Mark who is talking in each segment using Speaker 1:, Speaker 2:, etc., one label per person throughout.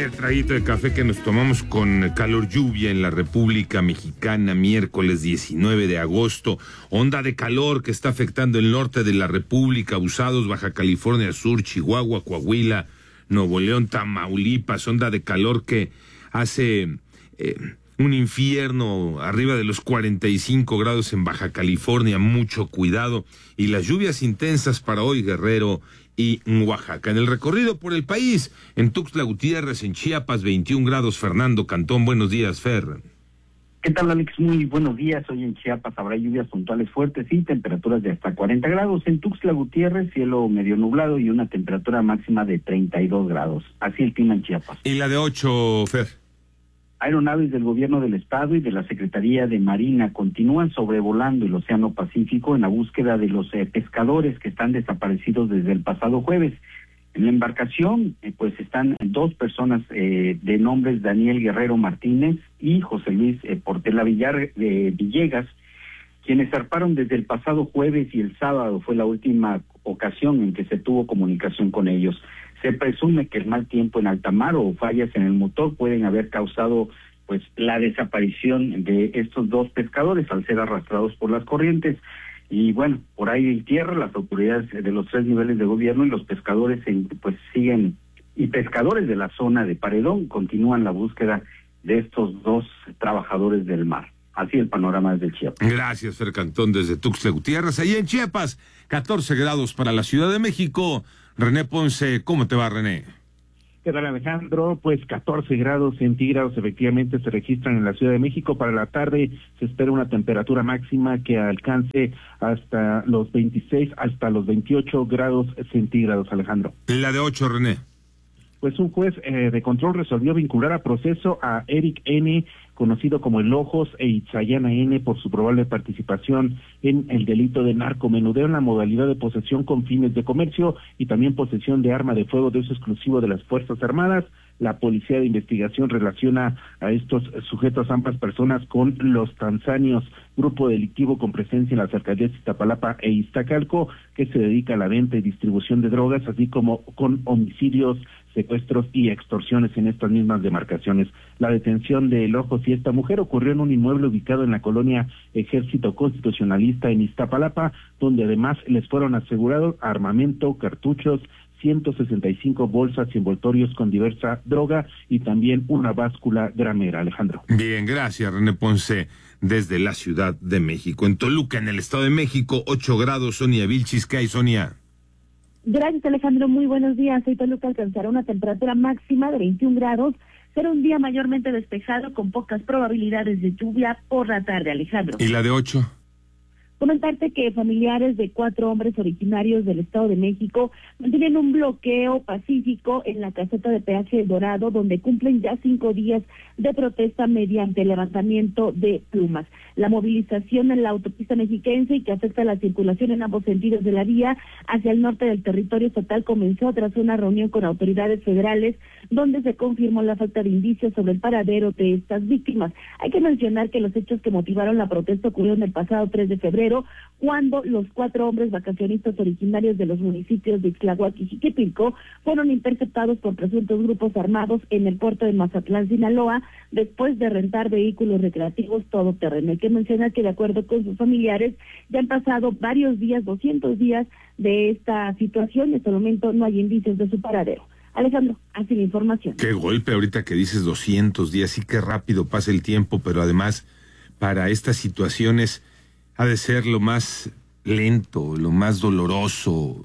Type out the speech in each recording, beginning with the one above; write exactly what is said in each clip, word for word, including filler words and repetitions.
Speaker 1: primer traguito de café que nos tomamos con calor lluvia en la República Mexicana, miércoles diecinueve de agosto. Onda de calor que está afectando el norte de la República, Abusados, Baja California Sur, Chihuahua, Coahuila, Nuevo León, Tamaulipas. Onda de calor que hace eh, un infierno arriba de los cuarenta y cinco grados en Baja California. Mucho cuidado. Y las lluvias intensas para hoy, Guerrero y Oaxaca. En el recorrido por el país, en Tuxtla Gutiérrez, en Chiapas, veintiún grados. Fernando Cantón, buenos días, Fer.
Speaker 2: ¿Qué tal, Alex? Muy buenos días. Hoy en Chiapas habrá lluvias puntuales fuertes y temperaturas de hasta cuarenta grados. En Tuxtla Gutiérrez, cielo medio nublado y una temperatura máxima de treinta y dos grados. Así el clima en Chiapas.
Speaker 1: ¿Y la de ocho, Fer?
Speaker 2: Aeronaves del gobierno del estado y de la Secretaría de Marina continúan sobrevolando el Océano Pacífico en la búsqueda de los eh, pescadores que están desaparecidos desde el pasado jueves. En la embarcación, eh, pues están dos personas eh, de nombres Daniel Guerrero Martínez y José Luis eh, Portela Villar eh, Villegas, quienes zarparon desde el pasado jueves y el sábado fue la última ocasión en que se tuvo comunicación con ellos. Se presume que el mal tiempo en alta mar o fallas en el motor pueden haber causado pues la desaparición de estos dos pescadores al ser arrastrados por las corrientes. Y bueno, por ahí en tierra las autoridades de los tres niveles de gobierno y los pescadores pues siguen, y pescadores de la zona de Paredón continúan la búsqueda de estos dos trabajadores del mar. Así el panorama desde Chiapas.
Speaker 1: Gracias, Fer Cantón, desde Tuxtla Gutiérrez. Ahí en Chiapas, catorce grados para la Ciudad de México. René Ponce, ¿cómo te va, René?
Speaker 3: ¿Qué tal, Alejandro? Pues catorce grados centígrados efectivamente se registran en la Ciudad de México. Para la tarde se espera una temperatura máxima que alcance hasta los veintiséis, hasta los veintiocho grados centígrados, Alejandro.
Speaker 1: La de ocho, René.
Speaker 3: Pues un juez eh, de control resolvió vincular a proceso a Eric N., conocido como El Ojos, e Itzayana N., por su probable participación en el delito de narcomenudeo en la modalidad de posesión con fines de comercio y también posesión de arma de fuego de uso exclusivo de las Fuerzas Armadas. La Policía de Investigación relaciona a estos sujetos, ambas personas, con los tanzanios, grupo delictivo con presencia en las alcaldías de Iztapalapa e Iztacalco, que se dedica a la venta y distribución de drogas, así como con homicidios, secuestros y extorsiones en estas mismas demarcaciones. La detención de El Ojos y esta mujer ocurrió en un inmueble ubicado en la colonia Ejército Constitucionalista en Iztapalapa, donde además les fueron asegurados armamento, cartuchos, ciento sesenta y cinco bolsas y envoltorios con diversa droga y también una báscula gramera, Alejandro.
Speaker 1: Bien, gracias, René Ponce, desde la Ciudad de México. En Toluca, en el Estado de México, ocho grados. Sonia Vilchis, ¿qué hay, Sonia?
Speaker 4: Gracias, Alejandro. Muy buenos días. Hoy Toluca alcanzará una temperatura máxima de veintiún grados. Será un día mayormente despejado con pocas probabilidades de lluvia por la tarde, Alejandro.
Speaker 1: ¿Y la de ocho?
Speaker 4: Comentarte que familiares de cuatro hombres originarios del Estado de México mantienen un bloqueo pacífico en la caseta de peaje Dorado, donde cumplen ya cinco días de protesta mediante el levantamiento de plumas. La movilización en la autopista mexiquense y que afecta la circulación en ambos sentidos de la vía hacia el norte del territorio estatal comenzó tras una reunión con autoridades federales donde se confirmó la falta de indicios sobre el paradero de estas víctimas. Hay que mencionar que los hechos que motivaron la protesta ocurrieron el pasado tres de febrero, cuando los cuatro hombres vacacionistas originarios de los municipios de Ixtlahuac y Jiquipilco fueron interceptados por presuntos grupos armados en el puerto de Mazatlán, Sinaloa, después de rentar vehículos recreativos todoterreno. Hay que mencionar que de acuerdo con sus familiares ya han pasado varios días, doscientos días de esta situación y hasta el momento no hay indicios de su paradero. Alejandro, así la información.
Speaker 1: Qué golpe ahorita que dices doscientos días, sí que rápido pasa el tiempo, pero además para estas situaciones ha de ser lo más lento, lo más doloroso,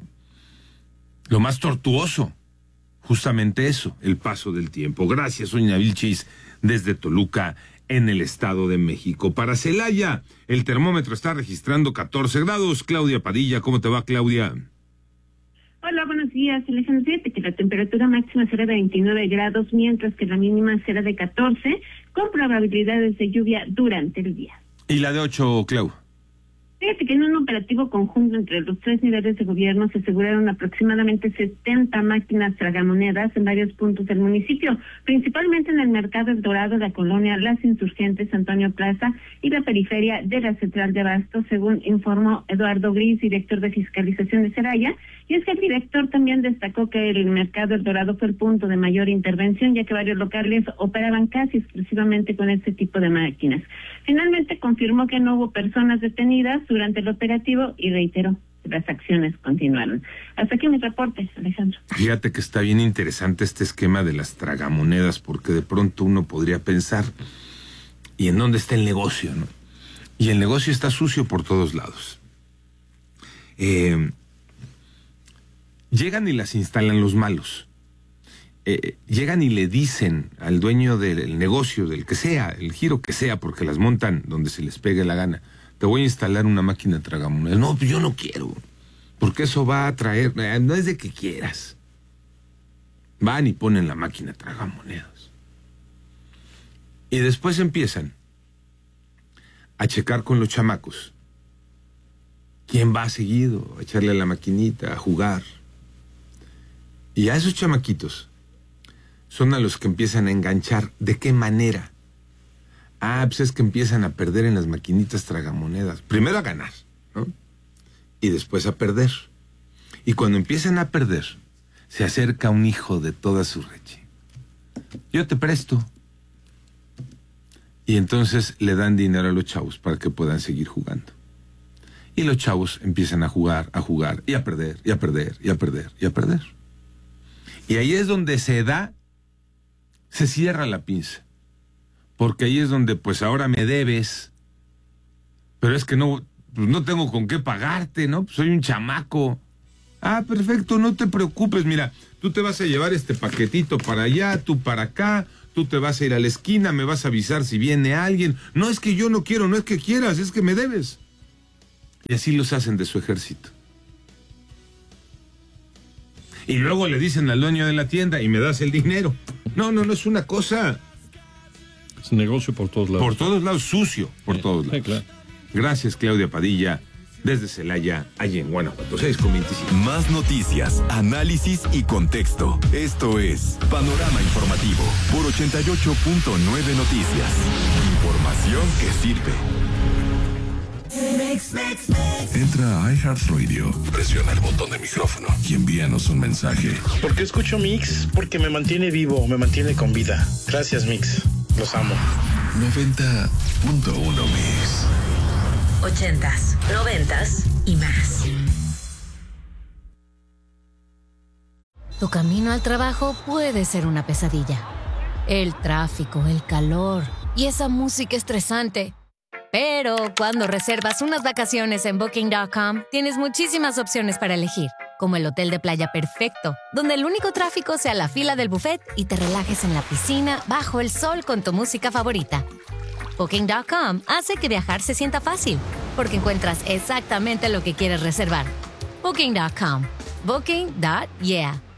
Speaker 1: lo más tortuoso. Justamente eso, el paso del tiempo. Gracias, Sonia Vilchis, desde Toluca, en el Estado de México. Para Celaya, el termómetro está registrando catorce grados. Claudia Padilla, ¿cómo te va, Claudia?
Speaker 5: Hola, buenos días, Alejandro. Fíjate que la temperatura máxima será de veintinueve grados, mientras que la mínima será de catorce, con probabilidades de lluvia durante el día.
Speaker 1: ¿Y la de ocho, Clau?
Speaker 5: Fíjate que en un operativo conjunto entre los tres niveles de gobierno se aseguraron aproximadamente setenta máquinas tragamonedas en varios puntos del municipio, principalmente en el Mercado El Dorado, la colonia Las Insurgentes, Antonio Plaza y la periferia de la Central de Abasto, según informó Eduardo Gris, director de fiscalización de Celaya. Y es que el director también destacó que el Mercado El Dorado fue el punto de mayor intervención, ya que varios locales operaban casi exclusivamente con este tipo de máquinas. Finalmente confirmó que no hubo personas detenidas durante el operativo y reiteró que las acciones continuaron. Hasta aquí mi reporte, Alejandro.
Speaker 1: Fíjate que está bien interesante este esquema de las tragamonedas, porque de pronto uno podría pensar, ¿y en dónde está el negocio, no? Y el negocio está sucio por todos lados. Eh, llegan y las instalan los malos. Eh, llegan y le dicen al dueño del negocio, del que sea, el giro que sea, porque las montan donde se les pegue la gana, te voy a instalar una máquina tragamonedas. No, yo no quiero, porque eso va a traer, no es de que quieras. Van y ponen la máquina tragamonedas. Y después empiezan a checar con los chamacos. ¿Quién va seguido? A echarle a la maquinita, a jugar. Y a esos chamaquitos son a los que empiezan a enganchar. ¿De qué manera? Ah, pues es que empiezan a perder en las maquinitas tragamonedas. Primero a ganar, ¿no? Y después a perder. Y cuando empiezan a perder, se acerca un hijo de toda su leche. Yo te presto. Y entonces le dan dinero a los chavos para que puedan seguir jugando. Y los chavos empiezan a jugar, a jugar, y a perder, y a perder, y a perder, y a perder. Y ahí es donde se da, se cierra la pinza. Porque ahí es donde, pues ahora me debes, pero es que no, pues no tengo con qué pagarte, ¿no? Soy un chamaco. Ah, perfecto, no te preocupes, mira, tú te vas a llevar este paquetito para allá, tú para acá, tú te vas a ir a la esquina, me vas a avisar si viene alguien. No es que yo no quiero, no es que quieras, es que me debes. Y así los hacen de su ejército. Y luego le dicen al dueño de la tienda, y me das el dinero. No, no, no es una cosa...
Speaker 6: Es negocio por todos lados.
Speaker 1: Por todos lados, sucio, por sí, todos lados. Sí, claro. Gracias, Claudia Padilla, desde Celaya, allí en Guanajuato, seis con veinticinco.
Speaker 7: Más noticias, análisis y contexto. Esto es Panorama Informativo por ochenta y ocho punto nueve Noticias. Información que sirve. Entra a iHeartRadio, presiona el botón de micrófono y envíanos un mensaje.
Speaker 8: ¿Por qué escucho Mix? Porque me mantiene vivo, me mantiene con vida. Gracias, Mix. Los amo.
Speaker 7: noventa punto uno Mix.
Speaker 9: Ochentas, noventas y más.
Speaker 10: Tu camino al trabajo puede ser una pesadilla. El tráfico, el calor y esa música estresante. Pero cuando reservas unas vacaciones en Booking punto com, tienes muchísimas opciones para elegir, como el hotel de playa perfecto, donde el único tráfico sea la fila del buffet y te relajes en la piscina bajo el sol con tu música favorita. Booking punto com hace que viajar se sienta fácil, porque encuentras exactamente lo que quieres reservar. Booking punto com. Booking punto yeah.